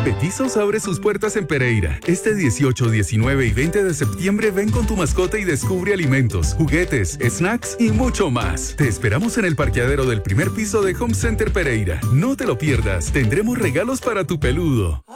Petizos abre sus puertas en Pereira. Este 18, 19 y 20 de septiembre ven con tu mascota y descubre alimentos, juguetes, snacks y mucho más. Te esperamos en el parqueadero del primer piso de Home Center Pereira. No te lo pierdas, tendremos regalos para tu peludo.